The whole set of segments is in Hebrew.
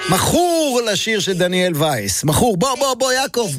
מכור לשיר של דניאל וייס. מכור, בוא, יעקב.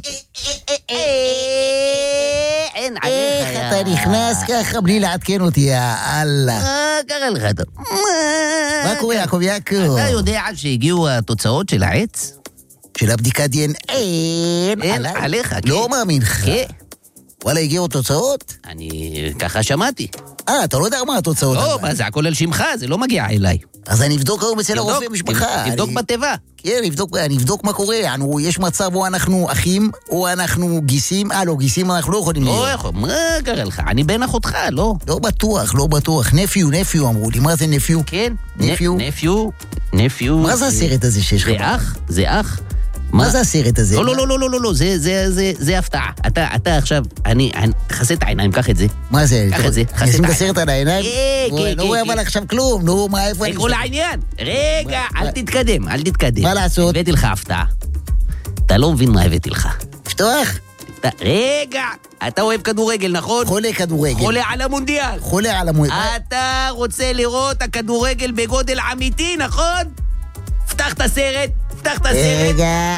אין עליך. איך אתה נכנס ככה בלי לעדכן אותי, יאללה. מה קרה לך? מה קורה, יעקב? אתה יודע שהגיעו התוצאות של העץ? של הבדיקת DNA. אין עליך. לא מאמין לך. כן. וואלה, הגיעו תוצאות? אני ככה שמעתי. אתה לא יודע מה התוצאות. לא, מה זה הכל על שמך, זה לא מגיע אליי. אז אני אבדוק היום אצל הרופא משפחה. תבדוק בתיבה. כן, נבדוק מה קורה. יש מצב או אנחנו אחים, או אנחנו גיסים. לא, גיסים אנחנו לא יכולים להיות. לא יכול, מה קרה לך? אני בן אחותך, לא? לא בטוח. נפיו אמרו לי. מה זה נפיו? כן. נפיו. מה זה הסרט הזה שיש לך? זה אח. מה זה הסרט הזה? לא, זה הפתעה. אתה עכשיו, אני תחסה את העיניים, קח את זה. מה זה? קח את זה, נשים את הסרט על העיניים? כן. לא רואה אבל עכשיו כלום, נו, מה, איפה אני... תקראו לעניין. רגע, אל תתקדם. מה לעשות? הבאתי לך הפתעה. אתה לא מבין מה הבאתי לך. פתוח? רגע, אתה אוהב כדורגל, נכון? חולה כדורגל. חולה על המונדיאל. אתה רוצה לראות הכדורגל בגודל אמיתי, נכון? פתח את הסרט. רגע,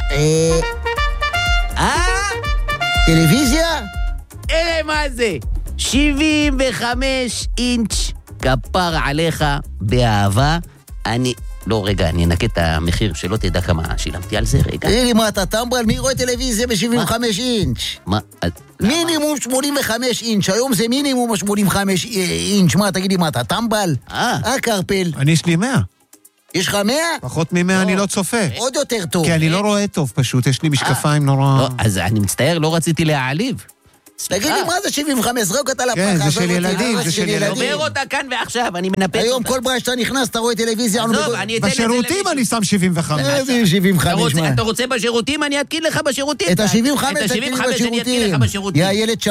טלוויזיה? מה זה? 75 אינץ' כפר עליך באהבה. לא, רגע, אני אנקה את המחיר שלא תדע כמה שילמתי על זה, רגע. מה, אתה טמבל? מי רואה טלוויזיה ב-75 אינץ'? מה? מינימום 85 אינץ', היום זה מינימום 85 אינץ'. מה, תגידי, מה, אתה טמבל? קרפל. אני יש לי 100. יש לך 100? פחות מ100 אני לא צופה. עוד יותר טוב. כי אני לא רואה טוב פשוט, יש לי משקפיים נורא... לא, אז אני מצטער, לא רציתי להעליב. תגיד לי, מה זה 75? זרוק אותה לפחה. כן, זה של ילדים, זה של ילדים. אומר אותה כאן ועכשיו, אני מנפץ אותה. היום כל פעם שאתה נכנס, אתה רואה טלוויזיה. בשירותים אני שם 75. איזה 75? אתה רוצה בשירותים? אני אתקין לך בשירותים. את ה-75 תתקין לי בשירותים. יא ילד